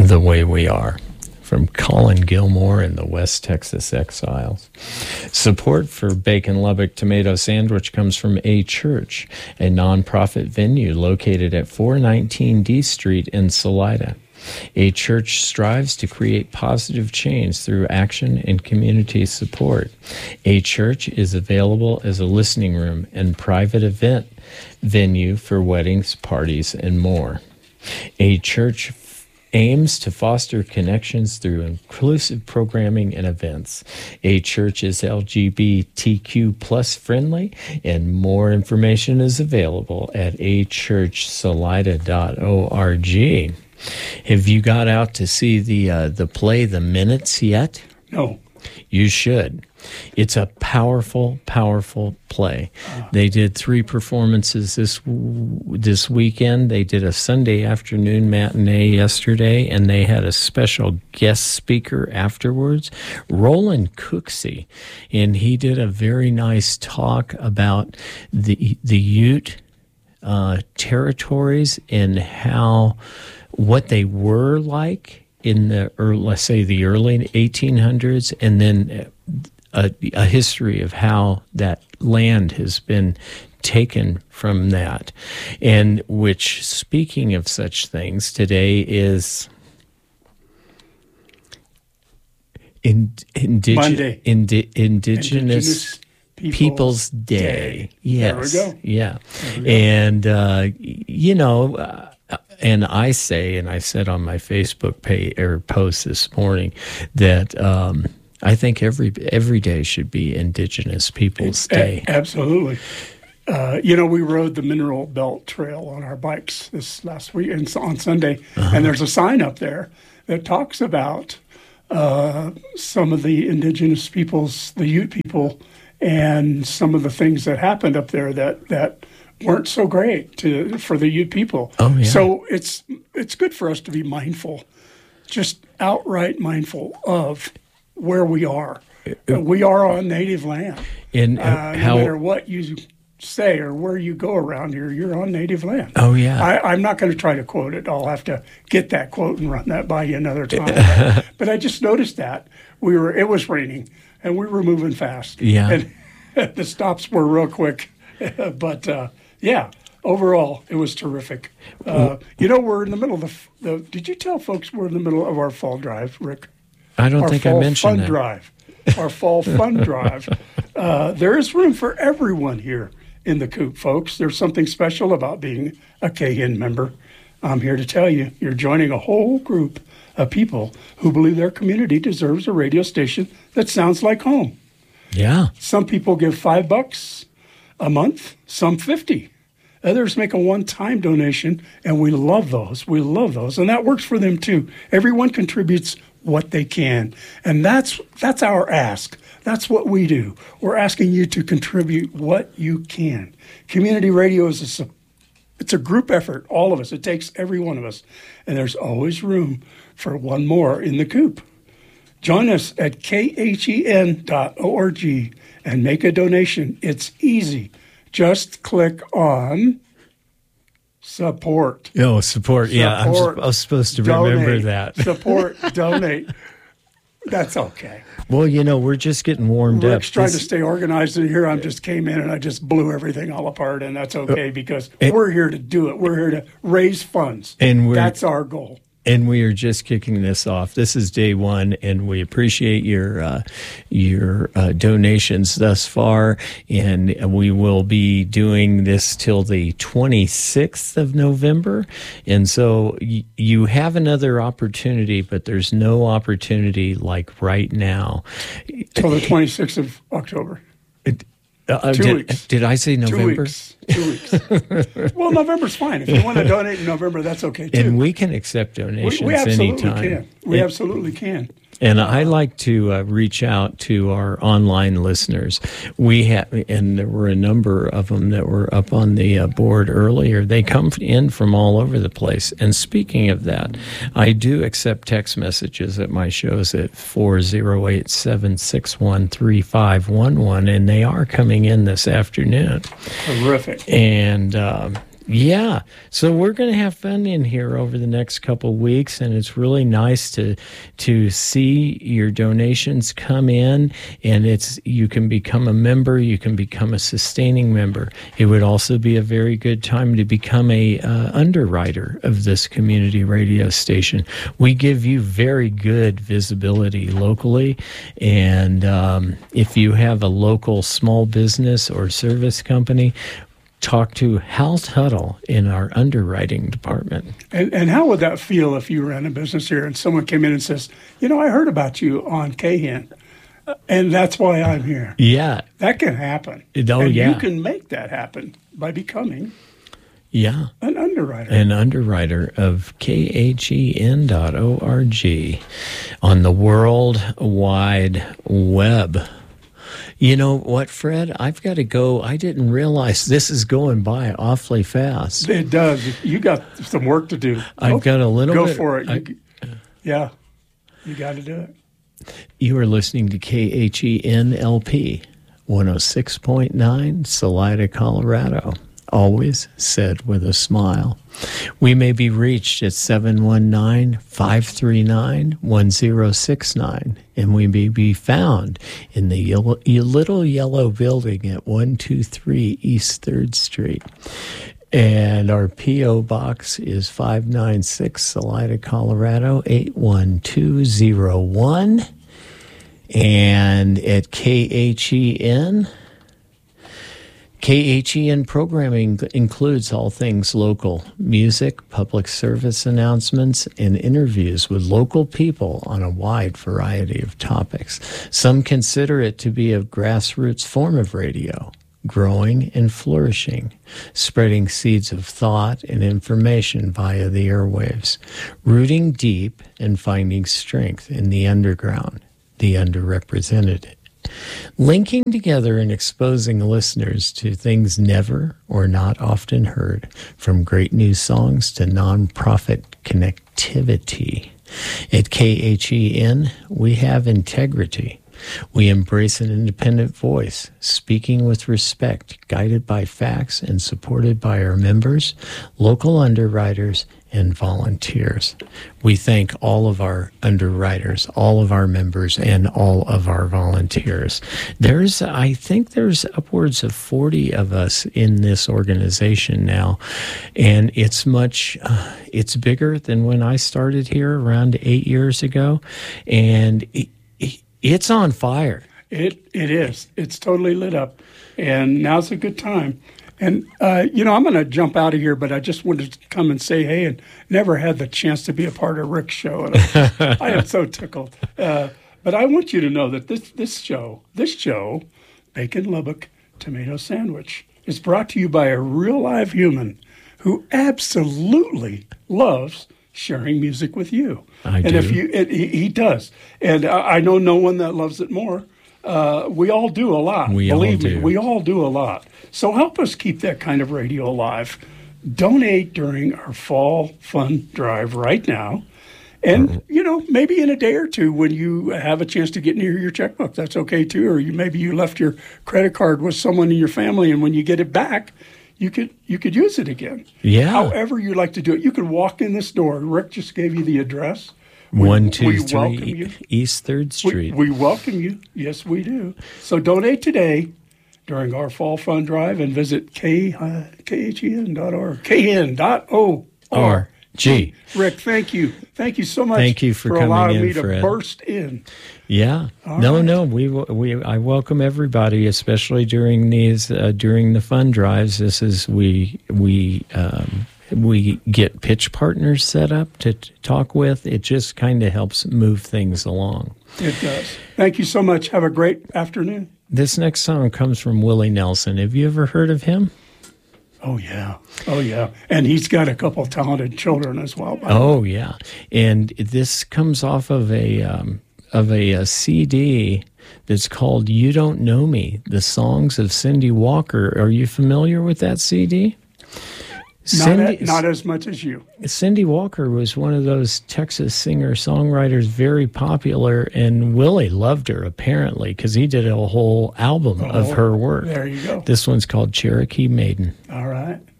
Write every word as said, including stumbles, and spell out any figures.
The Way We Are, from Colin Gilmore and the West Texas Exiles. Support for Bacon Lubbock Tomato Sandwich comes from A Church, a nonprofit venue located at four nineteen D Street in Salida. A Church strives to create positive change through action and community support. A Church is available as a listening room and private event venue for weddings, parties, and more. A Church aims to foster connections through inclusive programming and events. A Church is L G B T Q plus friendly, and more information is available at a church salida dot org. Have you got out to see the uh, the play The Minutes yet? No. You should. It's a powerful, powerful play. Uh, they did three performances this this weekend. They did a Sunday afternoon matinee yesterday, and they had a special guest speaker afterwards, Roland Cooksey, and he did a very nice talk about the the Ute uh, territories and how what they were like in the early, let's say the early eighteen hundreds, and then a, a history of how that land has been taken from that. And which, speaking of such things, today is in, indige, Monday. Indi, Indigenous, Indigenous Peoples, Peoples Day. Day. Yes. There we go. Yeah. There we go. And, uh, you know, uh, and I say, and I said on my Facebook page or post this morning that um, I think every every day should be Indigenous Peoples Day. A- absolutely. Uh, you know, we rode the Mineral Belt Trail on our bikes this last week and on Sunday, uh-huh. and there's a sign up there that talks about uh, some of the Indigenous peoples, the Ute people, and some of the things that happened up there that that. weren't so great to for the Ute people. Oh, yeah. So it's it's good for us to be mindful, just outright mindful of where we are. Uh, we are on native land. And uh, uh, how, no matter what you say or where you go around here, you're on native land. Oh, yeah. I, I'm not going to try to quote it. I'll have to get that quote and run that by you another time. but, but I just noticed that we were it was raining and we were moving fast. Yeah. And the stops were real quick. but uh, yeah, overall, it was terrific. Uh, you know, we're in the middle of the, the. Did you tell folks we're in the middle of our fall drive, Rick? I don't our think fall I mentioned fun that. drive. Our fall fun drive. Uh, there is room for everyone here in the coop, folks. There's something special about being a K H I N member. I'm here to tell you, you're joining a whole group of people who believe their community deserves a radio station that sounds like home. Yeah. Some people give five bucks a month, some fifty. Others make a one-time donation, and we love those. We love those, and that works for them too. Everyone contributes what they can, and that's that's our ask. That's what we do. We're asking you to contribute what you can. Community radio is a it's a group effort, all of us. It takes every one of us, and there's always room for one more in the coop. Join us at K H E N dot org and make a donation. It's easy. Just click on support. Oh, support. Yeah, I'm, Support, I was supposed to donate, remember that. Support, donate. That's okay. Well, you know, we're just getting warmed Rick's up. trying This- to stay organized in here. I just came in and I just blew everything all apart, and that's okay because and- we're here to do it. We're here to raise funds. And we're- that's our goal. And we are just kicking this off. This is day one, and we appreciate your uh, your uh, donations thus far. And we will be doing this till the twenty-sixth of November. And so y- you have another opportunity, but there's no opportunity like right now. Till the twenty-sixth of October. Uh, Two did, weeks. did I say November? Two weeks. Two weeks. Well, November's fine. If you want to donate in November, that's okay too. And we can accept donations we, we absolutely anytime. can. We And- absolutely can. And I like to uh, reach out to our online listeners. We have, and there were a number of them that were up on the uh, board earlier. They come in from all over the place. And speaking of that, I do accept text messages at my shows at four oh eight, seven six one, three five one one, and they are coming in this afternoon. Terrific. And um, Yeah. So we're going to have fun in here over the next couple of weeks, and it's really nice to to see your donations come in, and it's you can become a member, you can become a sustaining member. It would also be a very good time to become a uh, underwriter of this community radio station. We give you very good visibility locally, and um, if you have a local small business or service company, talk to Hal Tuttle in our underwriting department. And, and how would that feel if you ran a business here and someone came in and says, you know, I heard about you on K H N, and that's why I'm here. Yeah. That can happen. Oh, and yeah. you can make that happen by becoming yeah. an underwriter. An underwriter of K H E N dot org on the World Wide Web. You know what, Fred? I've got to go. I didn't realize this is going by awfully fast. It does. You got some work to do. I've go, got a little go bit. Go for it. I, you, yeah, you got to do it. You are listening to K H E N L P one oh six point nine, Salida, Colorado. Always said with a smile. We may be reached at seven one nine, five three nine, one zero six nine, and we may be found in the yellow, little yellow building at one two three East third Street. And our P O box is five nine six, Salida, Colorado, eight one two zero one. And at K H E N, K H E N programming includes all things local, music, public service announcements, and interviews with local people on a wide variety of topics. Some consider it to be a grassroots form of radio, growing and flourishing, spreading seeds of thought and information via the airwaves, rooting deep and finding strength in the underground, the underrepresented. Linking together and exposing listeners to things never or not often heard, from great new songs to nonprofit connectivity. At K H E N, we have integrity. We embrace an independent voice, speaking with respect, guided by facts and supported by our members, local underwriters, and volunteers. We thank all of our underwriters, all of our members, and all of our volunteers. There's, I think there's upwards of forty of us in this organization now, and it's much, uh, it's bigger than when I started here around eight years ago, and it, it, it's on fire. It It is. It's totally lit up, and now's a good time. And, uh, you know, I'm going to jump out of here, but I just wanted to come and say hey, and never had the chance to be a part of Rick's show. And I, I am so tickled. Uh, but I want you to know that this, this show, this show, Bacon Lubbock Tomato Sandwich, is brought to you by a real live human who absolutely loves sharing music with you. I and do. if you, it, he, he does. And I, I know no one that loves it more. Uh, we all do a lot. We Believe all me, do. we all do a lot. So help us keep that kind of radio alive. Donate during our fall fun drive right now. And, you know, maybe in a day or two when you have a chance to get near your checkbook, that's okay too. Or you maybe you left your credit card with someone in your family, and when you get it back, you could you could use it again. Yeah. However you like to do it. You can walk in this door. Rick just gave you the address. We, One, two, we three, welcome you. East third Street. We, we welcome you. Yes, we do. So donate today during our fall fund drive and visit K, uh, K H E N dot org. K N dot O R G. Rick, thank you. Thank you so much. Thank you for, for coming allowing in, me to Fred. burst in. Yeah. All no, right. no. We we I welcome everybody, especially during these uh, during the fund drives. This is we we. Um, We get pitch partners set up to t- talk with. It just kind of helps move things along. It does. Thank you so much. Have a great afternoon. This next song comes from Willie Nelson. Have you ever heard of him? Oh, yeah. Oh, yeah. And he's got a couple talented children as well. by the way. Oh, yeah. And this comes off of a um, of a, a C D that's called You Don't Know Me, the songs of Cindy Walker. Are you familiar with that C D? Not, Cindy, a, not as much as you. Cindy Walker was one of those Texas singer-songwriters, very popular, and Willie loved her, apparently, because he did a whole album Oh, of her work. There you go. This one's called Cherokee Maiden. All right.